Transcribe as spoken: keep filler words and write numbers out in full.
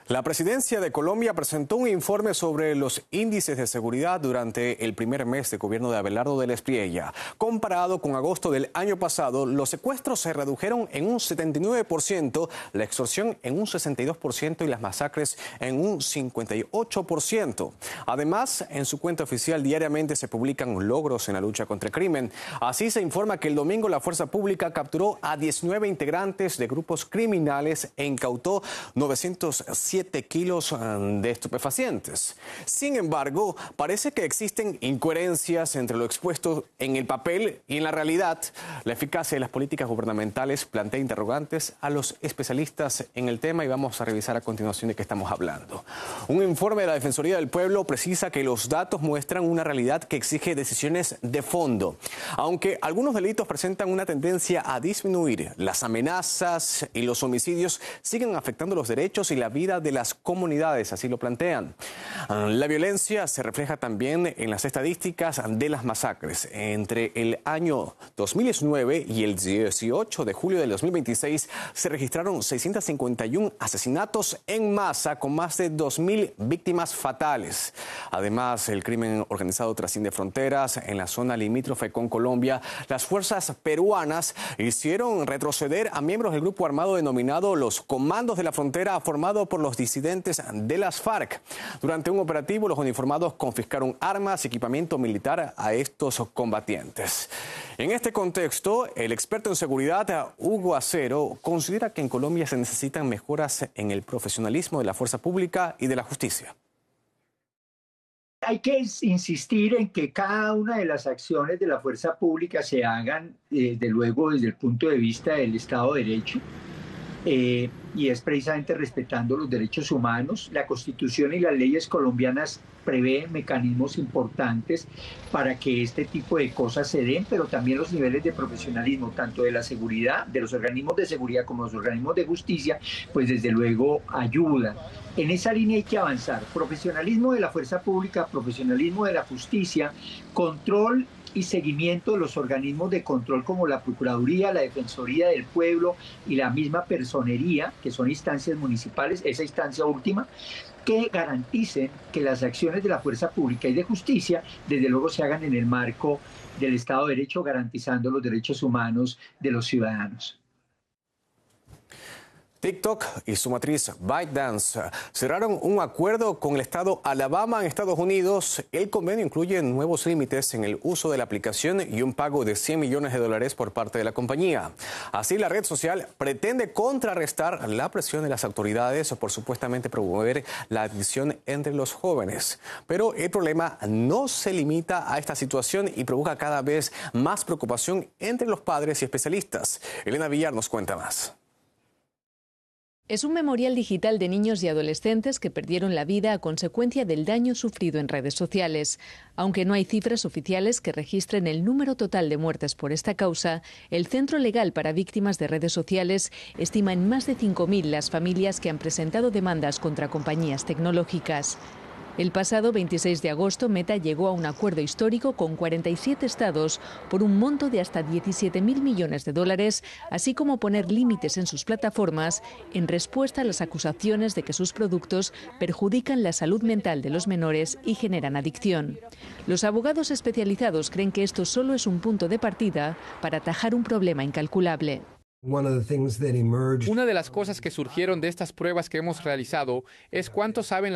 La presidencia de Colombia presentó un informe sobre los índices de seguridad durante el primer mes de gobierno de Abelardo del Espriella. Comparado con agosto del año pasado, los secuestros se redujeron en un setenta y nueve por ciento, la extorsión en un sesenta y dos por ciento y las masacres en un cincuenta y ocho por ciento. Además, en su cuenta oficial diariamente se publican logros en la lucha contra el crimen. Así se informa que el domingo la fuerza pública capturó a diecinueve integrantes de grupos criminales e incautó novecientos siete kilos de estupefacientes. Sin embargo, parece que existen incoherencias entre lo expuesto en el papel y en la realidad. La eficacia de las políticas gubernamentales plantea interrogantes a los especialistas en el tema y vamos a revisar a continuación de qué estamos hablando. Un informe de la Defensoría del Pueblo precisa que los datos muestran una realidad que exige decisiones de fondo. Aunque algunos delitos presentan una tendencia a disminuir, las amenazas y los homicidios siguen afectando los derechos y la vida de las comunidades, así lo plantean. La violencia se refleja también en las estadísticas de las masacres. Entre el año dos mil diecinueve y el dieciocho de julio del dos mil veintiséis se registraron seiscientos cincuenta y uno asesinatos en masa con más de dos mil víctimas fatales. Además, el crimen organizado trasciende fronteras. En la zona limítrofe con Colombia, las fuerzas peruanas hicieron retroceder a miembros del grupo armado denominado los Comandos de la Frontera, formado por los disidentes de las FARC. Durante un operativo, los uniformados confiscaron armas y equipamiento militar a estos combatientes. En este contexto, el experto en seguridad, Hugo Acero, considera que en Colombia se necesitan mejoras en el profesionalismo de la fuerza pública y de la justicia. Hay que insistir en que cada una de las acciones de la fuerza pública se hagan, eh, de luego, desde el punto de vista del Estado de Derecho. Eh, y es precisamente respetando los derechos humanos. La Constitución y las leyes colombianas prevén mecanismos importantes para que este tipo de cosas se den, pero también los niveles de profesionalismo, tanto de la seguridad, de los organismos de seguridad como los organismos de justicia, pues desde luego ayudan. En esa línea hay que avanzar. Profesionalismo de la fuerza pública, profesionalismo de la justicia, control y seguimiento de los organismos de control como la Procuraduría, la Defensoría del Pueblo y la misma Personería, que son instancias municipales, esa instancia última, que garanticen que las acciones de la fuerza pública y de justicia, desde luego, se hagan en el marco del Estado de Derecho, garantizando los derechos humanos de los ciudadanos. TikTok y su matriz ByteDance cerraron un acuerdo con el estado Alabama en Estados Unidos. El convenio incluye nuevos límites en el uso de la aplicación y un pago de cien millones de dólares por parte de la compañía. Así, la red social pretende contrarrestar la presión de las autoridades por supuestamente promover la adicción entre los jóvenes. Pero el problema no se limita a esta situación y provoca cada vez más preocupación entre los padres y especialistas. Elena Villar nos cuenta más. Es un memorial digital de niños y adolescentes que perdieron la vida a consecuencia del daño sufrido en redes sociales. Aunque no hay cifras oficiales que registren el número total de muertes por esta causa, el Centro Legal para Víctimas de Redes Sociales estima en más de cinco mil las familias que han presentado demandas contra compañías tecnológicas. El pasado veintiséis de agosto, Meta llegó a un acuerdo histórico con cuarenta y siete estados por un monto de hasta diecisiete mil millones de dólares, así como poner límites en sus plataformas en respuesta a las acusaciones de que sus productos perjudican la salud mental de los menores y generan adicción. Los abogados especializados creen que esto solo es un punto de partida para atajar un problema incalculable. Una de las cosas que surgieron de estas pruebas que hemos realizado es cuánto saben